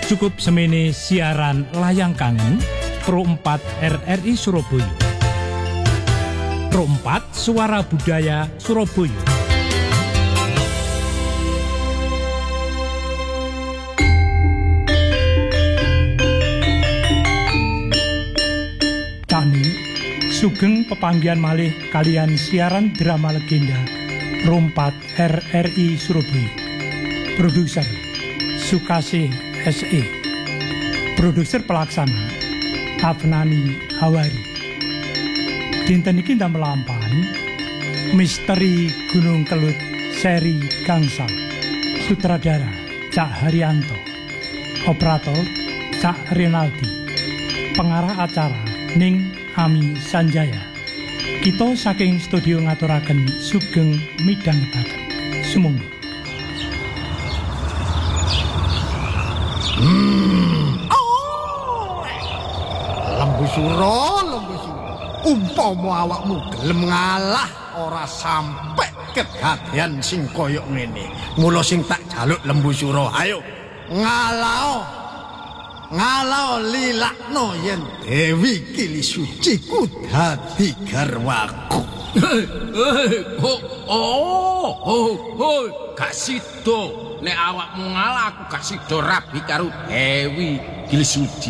Cukup semene siaran Layang Kangen Pro 4 RRI Surabaya. Pro 4 Suara Budaya Surabaya. Kami sugeng pepanggihan malih kalian siaran drama legenda Pro 4 RRI Surabaya. Produser Sukasih SE. Produser pelaksana Afnani Hawari. Dinten iki ndamel lampahan Misteri Gunung Kelut seri gangsal. Sutradara Cak Haryanto. Operator Cak Renaldi. Pengarah acara Ning Ami Sanjaya. Kita saking studio ngaturaken sugeng midhangetaken. Sumangga. Lembu Suro. Umpama awakmu gelem ngalah ora sampe kedadean sing koyo ngene. Mula sing tak jaluk Lembu Suro, ayo ngalau lilakno yen Dewi Kilisuci ku dadi garwaku. Gak sido. Nek awakmu ngalah aku gak sido rabi karo Dewi Kilisuci.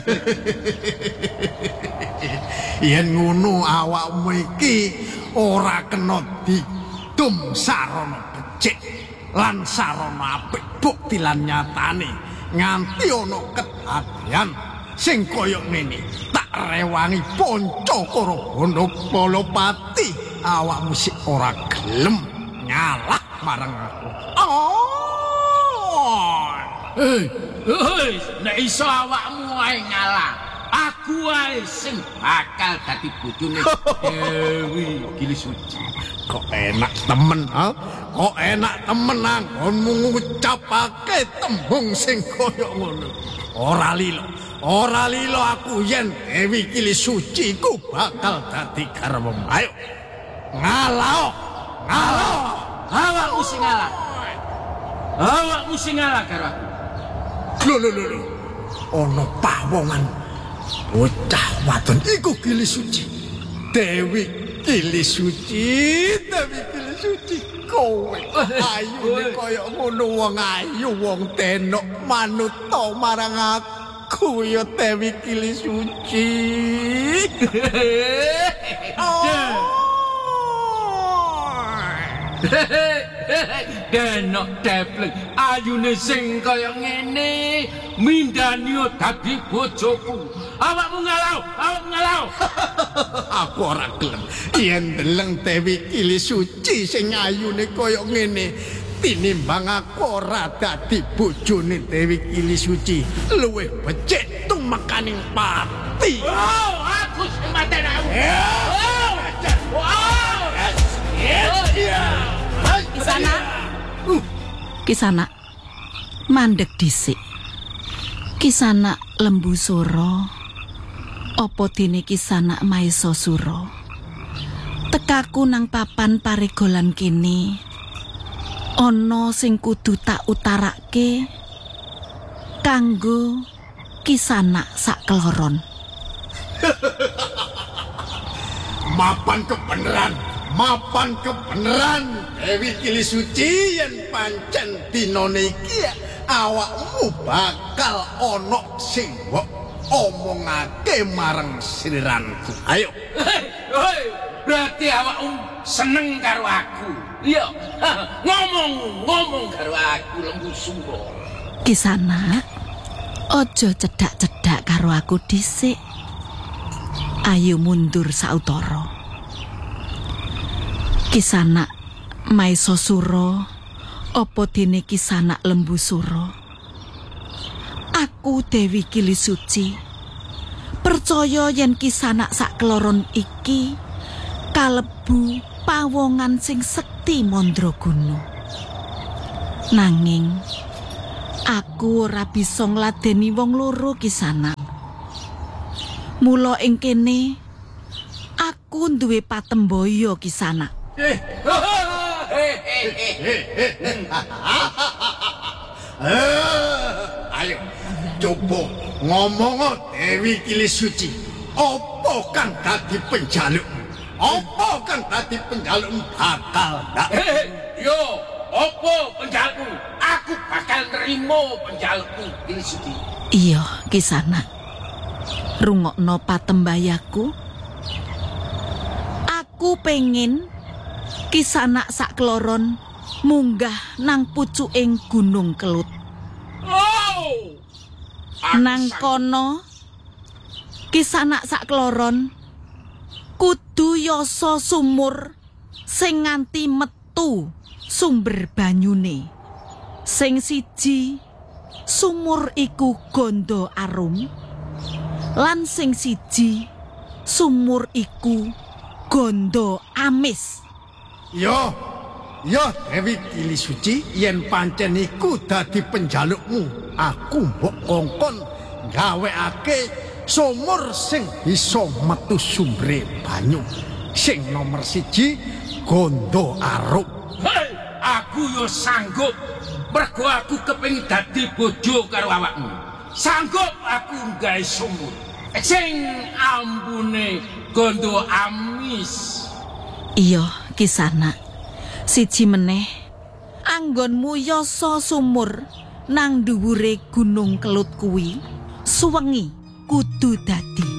Yen ngono awakmu iki ora kena didum sarana becik lan sarana apik bukti lan nyatane nganti ana kedadean sing kaya ngene tak rewangi Pancakara Balapati awakmu sik ora gelem ngalah marang aku. Nek iso awakmu ae ngalah, aku ae sing bakal dadi bojone Dewi Kilisuci. Kok enak temen, ha? Kok enak temen anggonmu ngucapake tembung sing kaya ngono. Ora lilo aku yen Dewi Kilisuci ku bakal dadi garwamu. Ayo. Ngalah. Awakmu sing ngalah. Awakmu sing ngalah karo aku. Lho. Ana pawongan bocah wadon iku Kilisuci. Dewi Kilisuci kowe. Ayune kaya ngono wong ayu wong tenok manut to marang aku ya Dewi Kilisuci. Denok depleng ayune sing kaya ngene mindani dadi bojoku. Awakmu ngalau. Aku ora gelem yen deleng Dewi Kilisuci sing ayune kaya ngene tinimbang aku ora dadi bojone Dewi Kilisuci luwih becik tumekaning pati. Aku sing mateni aku. Kisana mandeg dhisik. Kisana Lembu Suro apa dene Kisana Maesa Suro. Tekaku nang papan paregolan kene ana sing kudu tak utarake kanggo Kisana sakloron. Mapan kebeneran Dewi Kilisuci yen pancen dinane iki awakmu bakal ana sing mbok omongake marang siliranku. Ayo. Berarti awakmu seneng karo aku. Iya. Ngomong karo aku Lembu Suro. Kisana aja cedhak-cedhak karo aku dhisik. Ayo mundur sautara. Kisana Maesa Suro apa dene Kisana Lembu Suro. Aku Dewi Kilisuci percaya yen Kisana sakloron iki kalebu pawongan sing sekti Mandraguna. Nanging aku ora bisa ngladeni wong loro Kisana. Mula ing kene aku duwe patembaya Kisana. Ayo coba ngomong Dewi Kili Suci. Apa kang dadi penjaluk? Apa kang dadi penjaluk bakal ndak? Yo, apa penjalukmu? Aku bakal nerimo penjalukmu, Kili Suci. Iya, Kisanak. Rungokno patembayaku. Aku pengin Kisanak sakloron munggah nang pucuking Gunung Kelut. Oh! Nang kono Kisanak sakloron kudu yasa sumur sing nganti metu sumber banyune. Sing siji sumur iku Gondo Arum, lan sing siji sumur iku Gondo Amis. Yo Dewi Kili Suci, yen pancen iku dadi penjalukmu, aku mbok kongkon gawekake sumur sing bisa metu sumbre banyu. Sing nomor 1 Gondo Arum. Hei, aku yo sanggup. Mergo aku kepengin dadi bojo karo awakmu. Sanggup aku gawe sumur sing ambune Gondo Amis. Iya, Kisanak. Siji meneh, anggonmu yasa sumur nang dhuwure Gunung Kelut kuwi suwengi kudu dadi